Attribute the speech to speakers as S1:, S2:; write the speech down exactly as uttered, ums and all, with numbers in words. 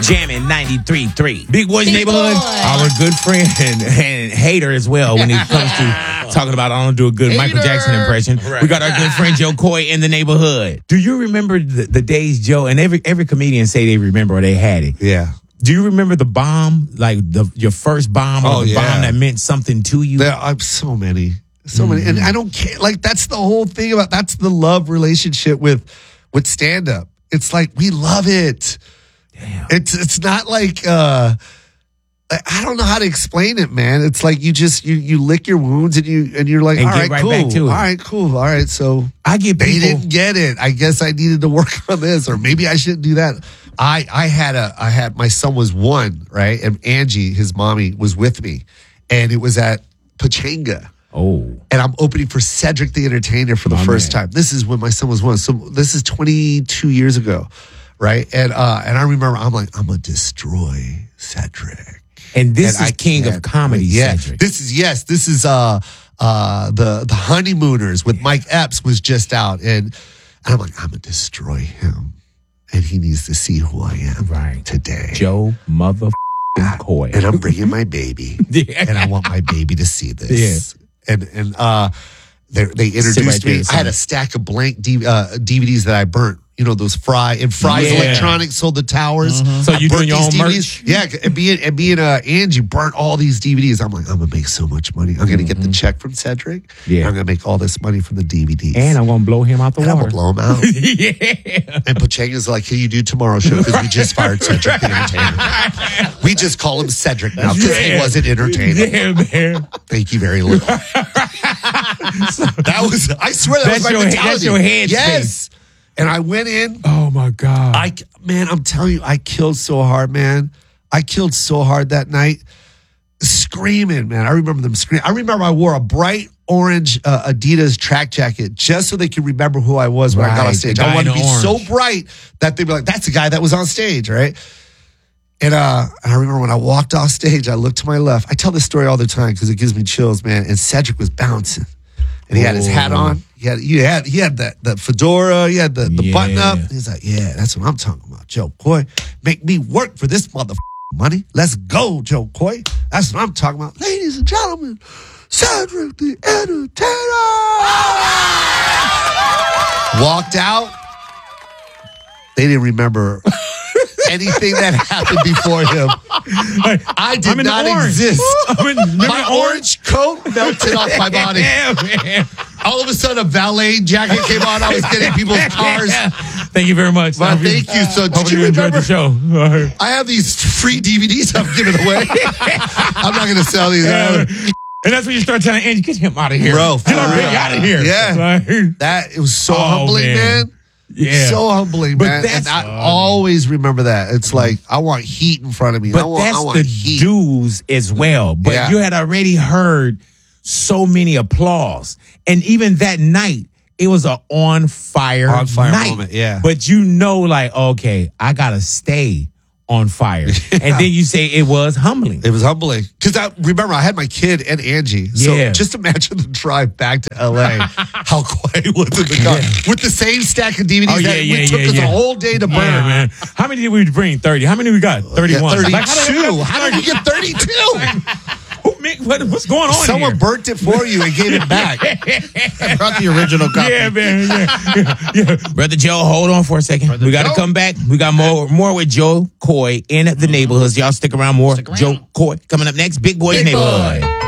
S1: Jamming ninety-three point three. Big Boys
S2: Big
S1: Neighborhood,
S2: Boy.
S1: our good friend and, and hater as well when it comes to talking about I don't do a good Michael
S2: Hater.
S1: Jackson impression.
S2: Right.
S1: We got our good friend Joe Coy in the neighborhood. Do you remember the, the days, Joe? And every every comedian say they remember or they had it.
S3: Yeah.
S1: Do you remember the bomb, like the your first bomb or
S3: Oh,
S1: the
S3: yeah.
S1: bomb that meant something to you?
S3: There are so many. So many. And I don't care. Like, that's the whole thing about, that's the love relationship with, with stand up. It's like, we love it.
S1: Damn.
S3: It's, it's not like, uh, I don't know how to explain it, man. It's like you just, you, you lick your wounds and you, and you're like,
S1: And
S3: all
S1: get
S3: right,
S1: right
S3: cool.
S1: back to it.
S3: All right, cool. All right. So
S1: I get
S3: they
S1: people.
S3: didn't get it. I guess I needed to work on this, or maybe I shouldn't do that. I, I had a, I had, my son was one, right? And Angie, his mommy, was with me. And it was at Pachanga.
S1: Oh.
S3: And I'm opening for Cedric the Entertainer for the
S1: My
S3: first
S1: man.
S3: time. This is when my son was one. So this is twenty-two years ago, right? And uh, and I remember I'm like, I'm gonna destroy Cedric.
S1: And this
S3: And
S1: is
S3: I
S1: king
S3: can't-
S1: of comedy,
S3: Yeah,
S1: Cedric.
S3: this is yes, this is uh uh the the Honeymooners with Mike Epps was just out, and, and I'm like, I'm gonna destroy him, and he needs to see who I am
S1: Right.
S3: today.
S1: Joe mother Coy.
S3: And I'm bringing my baby,
S1: Yeah.
S3: and I want my baby to see this. And and uh, they they
S1: Sit right
S3: introduced
S1: there,
S3: me. I
S1: son.
S3: had a stack of blank D, uh, D V Ds that I burnt. You know, those Fry and Fry's
S1: Yeah.
S3: Electronics sold the towers.
S1: So
S3: I
S1: you
S3: burnt
S1: doing your
S3: these
S1: own
S3: D V Ds.
S1: merch?
S3: Yeah, and being and being uh, Angie burnt all these D V Ds. I'm like, I'm gonna make so much money. I'm gonna get the check from Cedric.
S1: Yeah.
S3: I'm gonna make all this money from the D V Ds.
S1: And I'm gonna blow him out the
S3: And I'm
S1: water.
S3: gonna blow him out.
S1: Yeah.
S3: And Pachanga's like, can you do tomorrow's show? Because we just fired Cedric the Entertainer. We just call him Cedric now because he
S1: Yeah.
S3: wasn't entertaining.
S1: Yeah, man.
S3: Thank you very little. That was, I swear that
S1: That's
S3: was my
S1: your-
S3: mentality.
S1: that's your head
S3: Yes. And I went in.
S1: Oh my God.
S3: I, man, I'm telling you, I killed so hard, man. I killed so hard that night. Screaming, man. I remember them screaming. I remember I wore a bright orange uh, Adidas track jacket just so they could remember who I was when I got
S1: Right,
S3: on stage.
S1: the
S3: I
S1: guy
S3: wanted to
S1: in
S3: be so
S1: orange.
S3: bright that they'd be like, that's the guy that was on stage, right? And, uh, and I remember when I walked off stage, I looked to my left. I tell this story all the time because it gives me chills, man. And Cedric was bouncing. And he had his hat on. He had he had he had that the fedora. He had the, the
S1: Yeah.
S3: button up. He's like, yeah, that's what I'm talking about, Joe Coy. Make me work for this mother money. Let's go, Joe Coy. That's what I'm talking about, ladies and gentlemen. Cedric the Entertainer walked out. They didn't remember anything that happened before him. I did
S1: I'm in
S3: not
S1: orange.
S3: exist.
S1: I'm in- remember
S3: My orange coat melted off my body.
S1: Yeah, man.
S3: All of a sudden, a valet jacket came on. I was getting people's cars.
S1: Thank you very much.
S3: Well,
S1: Hope you-
S3: thank you. So,
S1: hope
S3: did you
S1: enjoyed
S3: remember?
S1: the show? All right.
S3: I have these free D V Ds I'm giving away. I'm not going to sell these.
S1: Yeah, and that's when you start telling Angie, get him out of here.
S3: Bro,
S1: Get our
S3: for
S1: baby
S3: real.
S1: out of here.
S3: Yeah.
S1: Like,
S3: That it was so
S1: Oh,
S3: humbling, man.
S1: man. Yeah.
S3: So humbling,
S1: But
S3: man.
S1: that's-
S3: And I always remember that. It's like I want heat in front of me. I
S1: But
S3: want, I
S1: that's
S3: want
S1: the
S3: heat.
S1: dues as well. But
S3: Yeah.
S1: you had already heard so many applause. And even that night, it was an on fire
S3: On fire
S1: night.
S3: moment, yeah.
S1: But you know, like, okay, I gotta stay on fire. And then you say it was humbling.
S3: It was humbling because I remember I had my kid and Angie. So
S1: Yeah.
S3: just imagine the drive back to L A. How quiet it was in the car with the same stack of D V Ds
S1: Oh, yeah,
S3: that
S1: yeah,
S3: it took
S1: yeah,
S3: us
S1: yeah.
S3: a whole day to burn.
S1: Yeah, man. How many did we bring? thirty. How many we got?
S3: Yeah,
S1: thirty-one.
S3: thirty-two.
S1: Like, how did-
S3: How did you get thirty-two?
S1: Who make- what- what's going on
S3: Someone
S1: here?
S3: burnt it for you and gave it back.
S2: I brought the original copy.
S1: Yeah, man. Yeah, yeah, yeah. Brother Joe, hold on for a second.
S2: Brother
S1: we got to
S2: Joe.
S1: come back. We got more more with Joe Coy in the neighborhoods. Y'all stick around more.
S2: Stick around.
S1: Joe Coy coming up next. Big Boys
S2: Big
S1: Neighborhood.
S2: Boy.